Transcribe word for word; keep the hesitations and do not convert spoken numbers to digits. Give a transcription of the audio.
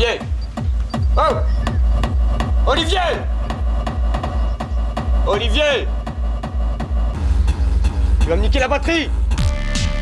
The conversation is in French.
Olivier! Oh! Olivier! Olivier! Tu vas me niquer la batterie!